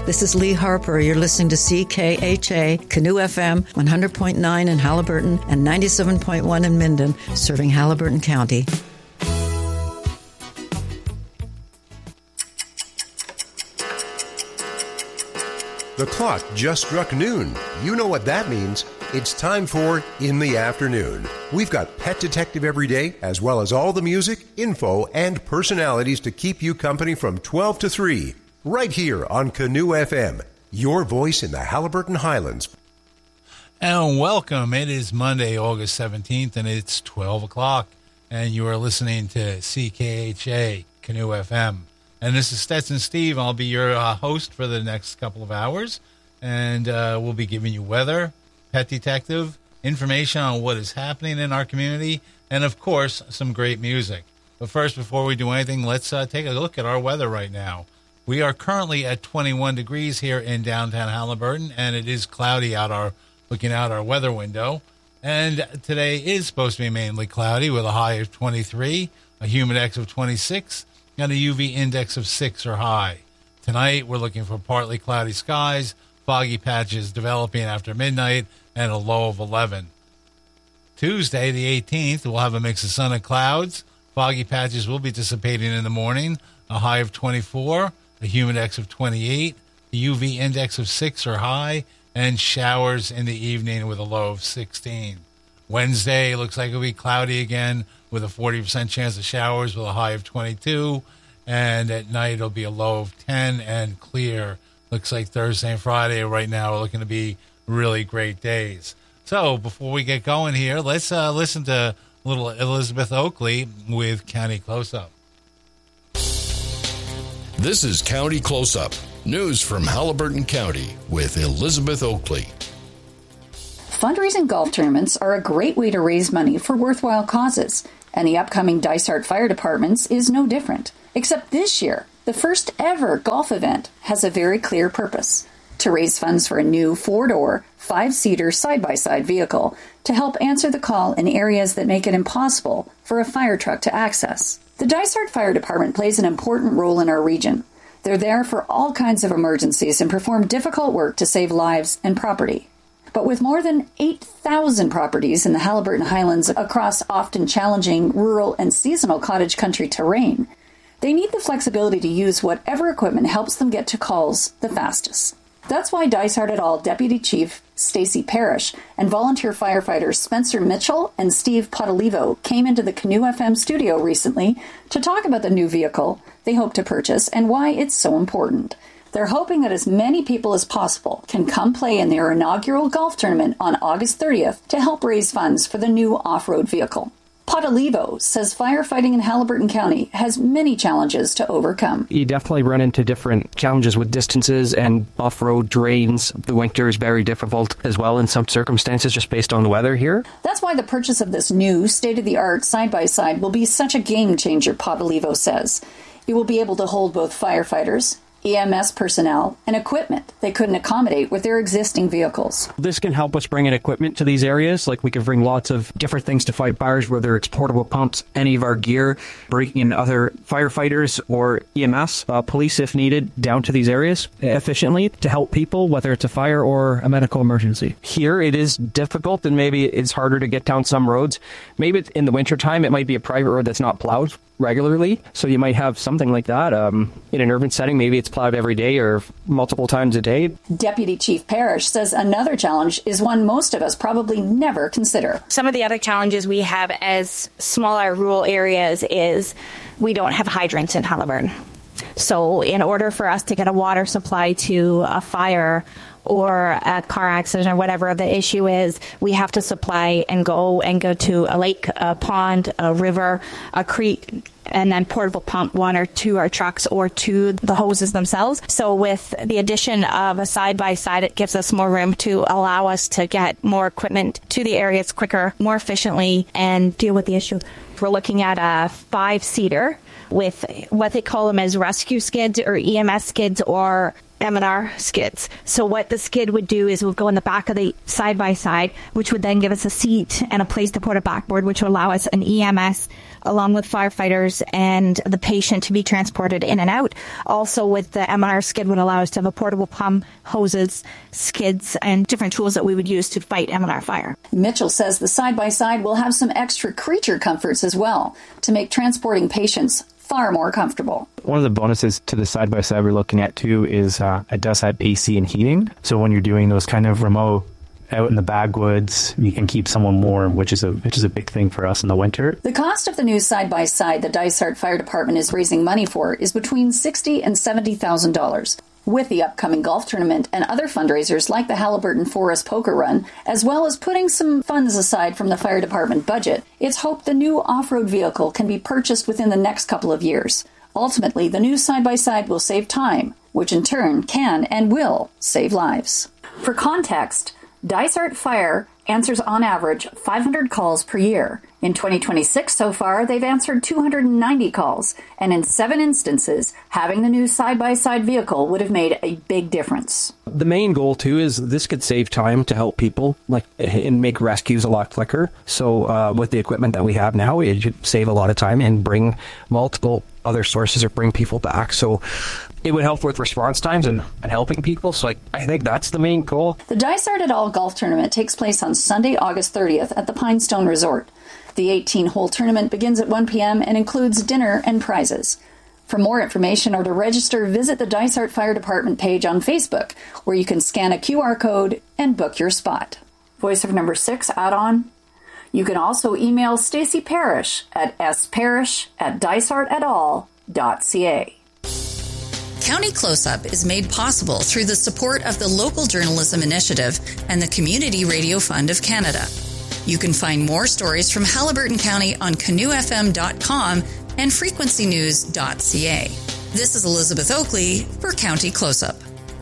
This is Lee Harper. You're listening to CKHA, Canoe FM, 100.9 in Haliburton and 97.1 in Minden, serving Haliburton County. The clock just struck noon. You know what that means. It's time for In the Afternoon. We've got Pet Detective every day, as well as all the music, info, and personalities to keep you company from 12 to 3. Right here on Canoe FM, your voice in the Haliburton Highlands. And welcome. It is Monday, August 17th, and it's 12 o'clock. And you are listening to CKHA, Canoe FM. And this is Stetson Steve. I'll be your host for the next couple of hours. And we'll be giving you weather, Pet Detective, information on what is happening in our community, and, of course, some great music. But first, before we do anything, let's take a look at our weather right now. We are currently at 21 degrees here in downtown Haliburton, and it is cloudy looking out our weather window. And today is supposed to be mainly cloudy with a high of 23, a humidex of 26, and a UV index of 6 or high. Tonight, we're looking for partly cloudy skies, foggy patches developing after midnight, and a low of 11. Tuesday, the 18th, we'll have a mix of sun and clouds. Foggy patches will be dissipating in the morning, a high of 24, a humidex of 28, a UV index of 6 or high, and showers in the evening with a low of 16. Wednesday looks like it'll be cloudy again with a 40% chance of showers with a high of 22. And at night it'll be a low of 10 and clear. Looks like Thursday and Friday right now are looking to be really great days. So before we get going here, let's listen to little Elizabeth Oakley with County Close-Up. This is County Close-Up, news from Haliburton County with Elizabeth Oakley. Fundraising golf tournaments are a great way to raise money for worthwhile causes, and the upcoming Dysart Fire Departments is no different. Except this year, the first ever golf event has a very clear purpose: to raise funds for a new 4-door, 5-seater side-by-side vehicle to help answer the call in areas that make it impossible for a fire truck to access. The Dysart Fire Department plays an important role in our region. They're there for all kinds of emergencies and perform difficult work to save lives and property. But with more than 8,000 properties in the Haliburton Highlands across often challenging rural and seasonal cottage country terrain, they need the flexibility to use whatever equipment helps them get to calls the fastest. That's why Dysart et al. Deputy Chief Stacy Parrish and volunteer firefighters Spencer Mitchell and Steve Potalivo came into the Canoe FM studio recently to talk about the new vehicle they hope to purchase and why it's so important. They're hoping that as many people as possible can come play in their inaugural golf tournament on August 30th to help raise funds for the new off-road vehicle. Potalivo says firefighting in Haliburton County has many challenges to overcome. You definitely run into different challenges with distances and off-road drains. The winter is very difficult as well in some circumstances just based on the weather here. That's why the purchase of this new state-of-the-art side-by-side will be such a game-changer, Potalivo says. It will be able to hold both firefighters, EMS personnel, and equipment they couldn't accommodate with their existing vehicles. This can help us bring in equipment to these areas. Like we can bring lots of different things to fight fires, whether it's portable pumps, any of our gear, bringing in other firefighters or EMS, police if needed, down to these areas efficiently to help people, whether it's a fire or a medical emergency. Here it is difficult and maybe it's harder to get down some roads. Maybe in the wintertime it might be a private road that's not plowed regularly, so you might have something like that. In an urban setting, maybe it's plowed every day or multiple times a day. Deputy Chief Parrish says another challenge is one most of us probably never consider. Some of the other challenges we have as smaller rural areas is we don't have hydrants in Haliburton. So in order for us to get a water supply to a fire or a car accident or whatever the issue is, we have to supply and go to a lake, a pond, a river, a creek, and then portable pump water to our trucks or to the hoses themselves. So with the addition of a side-by-side, it gives us more room to allow us to get more equipment to the areas quicker, more efficiently, and deal with the issue. We're looking at a 5-seater with what they call them as rescue skids or EMS skids or M&R skids. So what the skid would do is it would go in the back of the side-by-side, which would then give us a seat and a place to put a backboard, which would allow us an EMS along with firefighters and the patient to be transported in and out. Also with the M&R skid would allow us to have a portable pump, hoses, skids, and different tools that we would use to fight M&R fire. Mitchell says the side-by-side will have some extra creature comforts as well to make transporting patients far more comfortable. One of the bonuses to the side-by-side we're looking at too is it does have AC and heating. So when you're doing those kind of remote out in the backwoods, you can keep someone warm, which is a big thing for us in the winter. The cost of the new side-by-side the Dysart Fire Department is raising money for is between $60,000 and $70,000. With the upcoming golf tournament and other fundraisers like the Halliburton Forest Poker Run, as well as putting some funds aside from the fire department budget, it's hoped the new off-road vehicle can be purchased within the next couple of years. Ultimately, the new side-by-side will save time, which in turn can and will save lives. For context, Dysart Fire answers on average 500 calls per year. In 2026 so far, they've answered 290 calls, and in 7 instances, having the new side-by-side vehicle would have made a big difference. The main goal, too, is this could save time to help people and make rescues a lot quicker. So with the equipment that we have now, it should save a lot of time and bring multiple other sources or bring people back. So it would help with response times and helping people. So I think that's the main goal. The Dysart et al. Golf Tournament takes place on Sunday, August 30th at the Pinestone Resort. The 18-hole tournament begins at 1 p.m. and includes dinner and prizes. For more information or to register, visit the Dysart Fire Department page on Facebook, where you can scan a QR code and book your spot. Voice of number 6 add-on. You can also email Stacey Parrish at sparish@dysartetal.ca. County Close-Up is made possible through the support of the Local Journalism Initiative and the Community Radio Fund of Canada. You can find more stories from Halliburton County on canoefm.com and frequencynews.ca. This is Elizabeth Oakley for County Close-Up.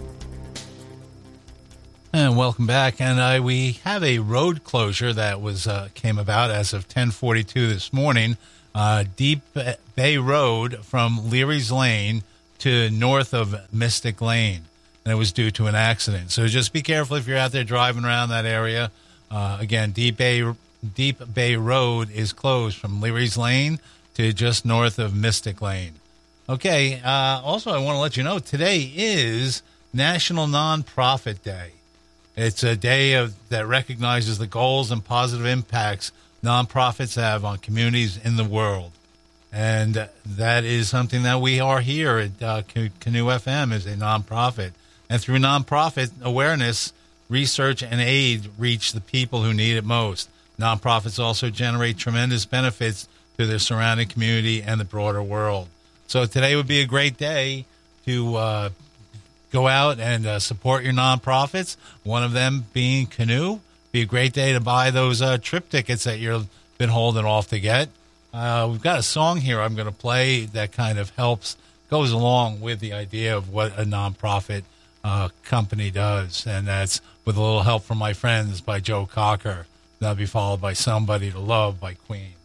And welcome back. And we have a road closure that came about as of 10:42 this morning. Deep Bay Road from Leary's Lane to north of Mystic Lane. And it was due to an accident. So just be careful if you're out there driving around that area. Again, Deep Bay Road is closed from Leary's Lane to just north of Mystic Lane. Okay, also I want to let you know today is National Nonprofit Day. It's a day that recognizes the goals and positive impacts nonprofits have on communities in the world. And that is something that we are here at Canoe FM is a nonprofit. And through nonprofit awareness, research and aid reach the people who need it most. Nonprofits also generate tremendous benefits to their surrounding community and the broader world. So today would be a great day to go out and support your nonprofits, one of them being Canoe. Be a great day to buy those trip tickets that you've been holding off to get. We've got a song here I'm going to play that kind of goes along with the idea of what a nonprofit company does, and that's With a Little Help from My Friends by Joe Cocker. That'll be followed by Somebody to Love by Queen.